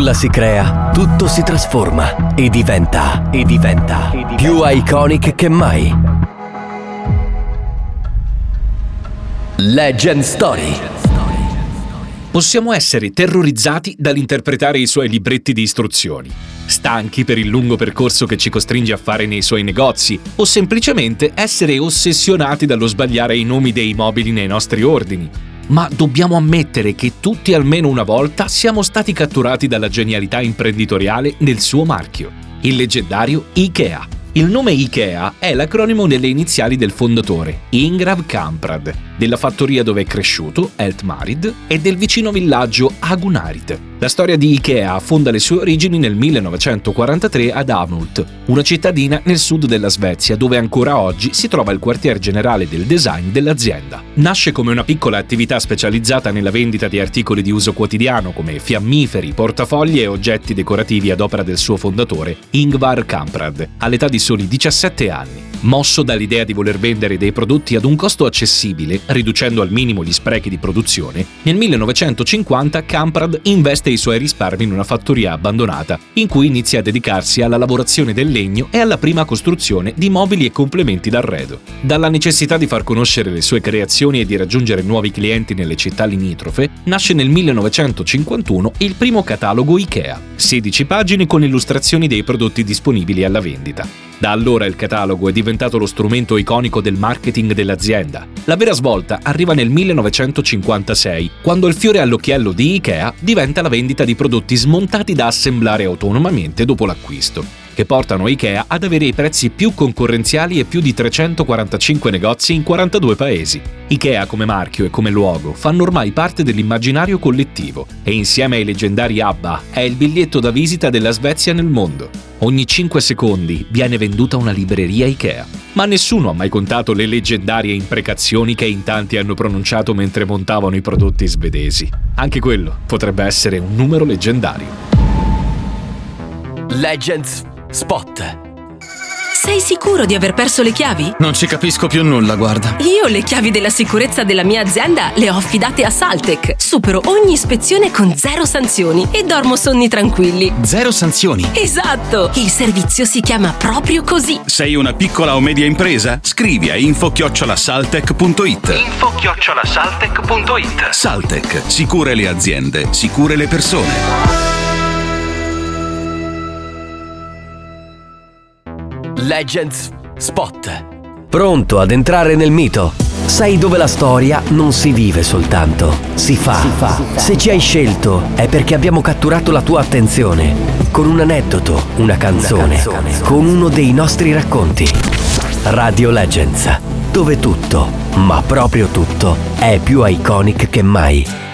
nulla si crea, tutto si trasforma e diventa più iconic che mai. Legend Story. Possiamo essere terrorizzati dall'interpretare i suoi libretti di istruzioni, stanchi per il lungo percorso che ci costringe a fare nei suoi negozi, o semplicemente essere ossessionati dallo sbagliare i nomi dei mobili nei nostri ordini. Ma dobbiamo ammettere che tutti almeno una volta siamo stati catturati dalla genialità imprenditoriale del suo marchio, il leggendario IKEA. Il nome IKEA è l'acronimo delle iniziali del fondatore, Ingvar Kamprad, della fattoria dove è cresciuto, Eltmarid, e del vicino villaggio Agunarit. La storia di IKEA affonda le sue origini nel 1943 ad Älmhult, una cittadina nel sud della Svezia dove ancora oggi si trova il quartier generale del design dell'azienda. Nasce come una piccola attività specializzata nella vendita di articoli di uso quotidiano come fiammiferi, portafogli e oggetti decorativi ad opera del suo fondatore, Ingvar Kamprad, all'età di soli 17 anni. Mosso dall'idea di voler vendere dei prodotti ad un costo accessibile, riducendo al minimo gli sprechi di produzione, nel 1950 Kamprad investe i suoi risparmi in una fattoria abbandonata, in cui inizia a dedicarsi alla lavorazione del legno e alla prima costruzione di mobili e complementi d'arredo. Dalla necessità di far conoscere le sue creazioni e di raggiungere nuovi clienti nelle città limitrofe, nasce nel 1951 il primo catalogo IKEA, 16 pagine con illustrazioni dei prodotti disponibili alla vendita. Da allora il catalogo è diventato lo strumento iconico del marketing dell'azienda. La vera svolta arriva nel 1956, quando il fiore all'occhiello di IKEA diventa la vendita di prodotti smontati da assemblare autonomamente dopo l'acquisto, che portano IKEA ad avere i prezzi più concorrenziali e più di 345 negozi in 42 paesi. IKEA come marchio e come luogo fanno ormai parte dell'immaginario collettivo e insieme ai leggendari ABBA è il biglietto da visita della Svezia nel mondo. Ogni 5 secondi viene venduta una libreria IKEA. Ma nessuno ha mai contato le leggendarie imprecazioni che in tanti hanno pronunciato mentre montavano i prodotti svedesi. Anche quello potrebbe essere un numero leggendario. Legends Spot. Sei sicuro di aver perso le chiavi? Non ci capisco più nulla, guarda. Io le chiavi della sicurezza della mia azienda le ho affidate a Saltec. Supero ogni ispezione con 0 sanzioni e dormo sonni tranquilli. 0 sanzioni? Esatto! Il servizio si chiama proprio così. Sei una piccola o media impresa? Scrivi a info@saltec.it. info@saltec.it. Saltec. Sicure le aziende, sicure le persone. Legends Spot. Pronto ad entrare nel mito? Sai dove la storia non si vive soltanto, si fa. Se ci hai scelto è perché abbiamo catturato la tua attenzione con un aneddoto, una canzone, con uno dei nostri racconti. Radio Legends, dove tutto, ma proprio tutto, è più iconic che mai.